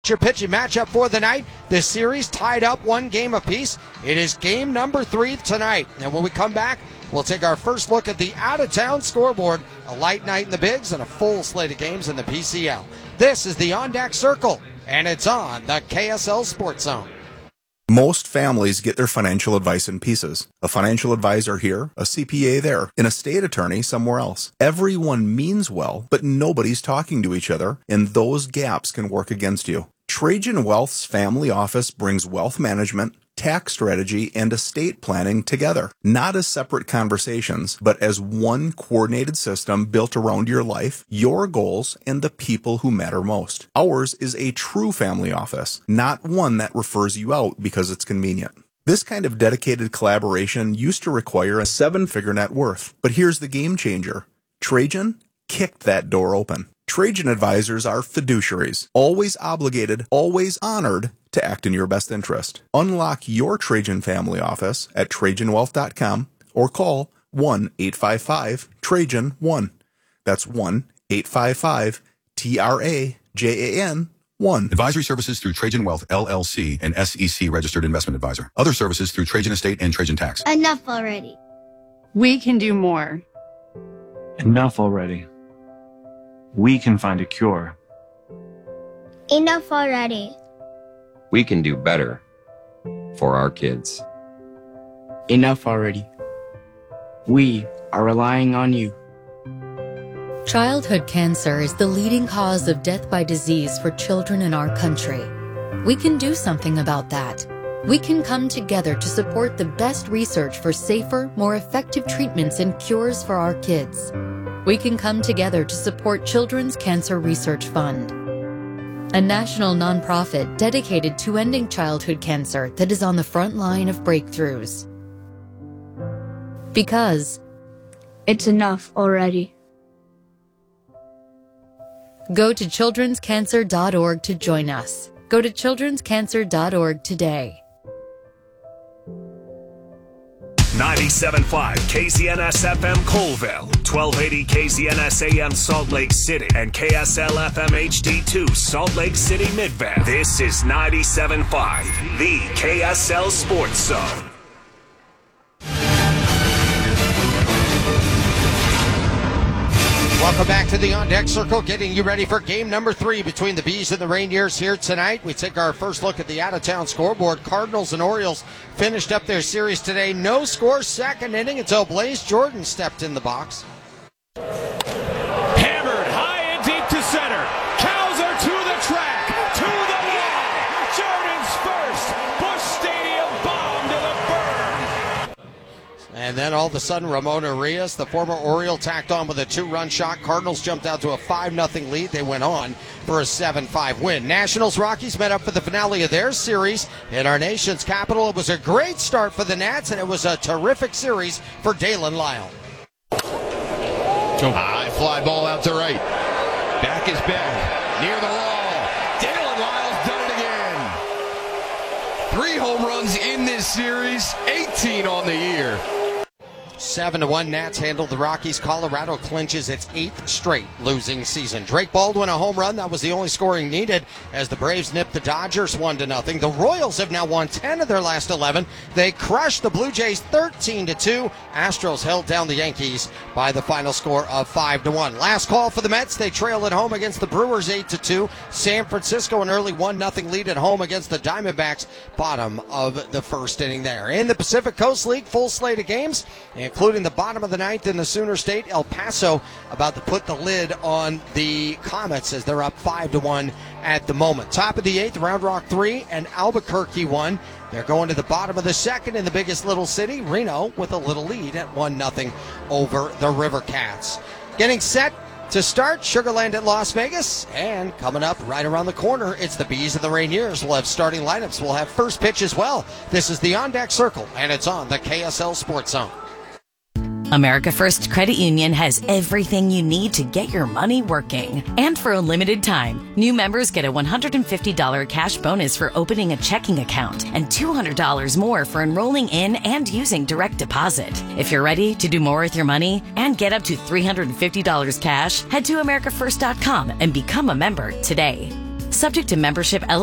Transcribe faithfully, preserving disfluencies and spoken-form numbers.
Your pitching matchup for the night. This series tied up one game apiece. It is game number three tonight. And when we come back, we'll take our first look at the out-of-town scoreboard. A light night in the Bigs and a full slate of games in the P C L. This is the On Deck Circle, and it's on the K S L Sports Zone. Most families get their financial advice in pieces. A financial advisor here, a C P A there, an estate attorney somewhere else. Everyone means well, but nobody's talking to each other, and those gaps can work against you. Trajan Wealth's family office brings wealth management, tax strategy, and estate planning together, not as separate conversations, but as one coordinated system built around your life, your goals, and the people who matter most. Ours is a true family office, not one that refers you out because it's convenient. This kind of dedicated collaboration used to require a seven-figure net worth, but here's the game changer. Trajan kicked that door open. Trajan advisors are fiduciaries, always obligated, always honored to act in your best interest. Unlock your Trajan family office at Trajan Wealth dot com or call one eight five five Trajan one. That's one eight five five T R A J A N one. Advisory services through Trajan Wealth, L L C, an S E C registered investment advisor. Other services through Trajan Estate and Trajan Tax. Enough already. We can do more. Enough already. We can find a cure. Enough already. We can do better for our kids. Enough already. We are relying on you. Childhood cancer is the leading cause of death by disease for children in our country. We can do something about that. We can come together to support the best research for safer, more effective treatments and cures for our kids. We can come together to support Children's Cancer Research Fund, a national nonprofit dedicated to ending childhood cancer that is on the front line of breakthroughs. Because it's enough already. Go to children's cancer dot org to join us. Go to children's cancer dot org today. ninety-seven point five K Z N S F M Colville, twelve eighty K Z N S A M Salt Lake City, and K S L F M H D two Salt Lake City Midvale. This is ninety-seven point five, the K S L Sports Zone. Welcome back to the On Deck Circle, getting you ready for game number three between the Bees and the Reindeers here tonight. We take our first look at the out-of-town scoreboard. Cardinals and Orioles finished up their series today. No score, second inning until Blaze Jordan stepped in the box. Hammered high and deep to center. Cows are to the track, to the wall. Jordan's first. Busch Stadium bomb to the burn. And then all of a sudden, Ramon Arias, the former Oriole, tacked on with a two-run shot. Cardinals jumped out to a five nothing lead. They went on for a seven five win. Nationals-Rockies met up for the finale of their series in our nation's capital. It was a great start for the Nats, and it was a terrific series for Dalen Lyle. High fly ball out to right. Back is back. Near the wall. Dalen Lyle's done it again. Three home runs in this series. eighteen on the year. seven to one Nats handled the Rockies. Colorado clinches its eighth straight losing season. Drake Baldwin a home run. That was the only scoring needed as the Braves nipped the Dodgers one to nothing. The Royals have now won ten of their last eleven. They crushed the Blue Jays thirteen to two. Astros held down the Yankees by the final score of five to one. Last call for the Mets. They trail at home against the Brewers eight to two. San Francisco an early one nothing lead at home against the Diamondbacks. Bottom of the first inning there. In the Pacific Coast League, full slate of games, including the bottom of the ninth in the Sooner State. El Paso about to put the lid on the Comets as they're up five to one at the moment. Top of the eighth, Round Rock three and Albuquerque one. They're going to the bottom of the second in the biggest little city, Reno, with a little lead at one nothing over the River Cats. Getting set to start, Sugar Land at Las Vegas, and coming up right around the corner, it's the Bees and the Rainiers. We'll have starting lineups. We'll have first pitch as well. This is the On Deck Circle, and it's on the K S L Sports Zone. America First Credit Union has everything you need to get your money working. And for a limited time, new members get a one hundred fifty dollars cash bonus for opening a checking account and two hundred dollars more for enrolling in and using direct deposit. If you're ready to do more with your money and get up to three hundred fifty dollars cash, head to america first dot com and become a member today. Subject to membership eligibility.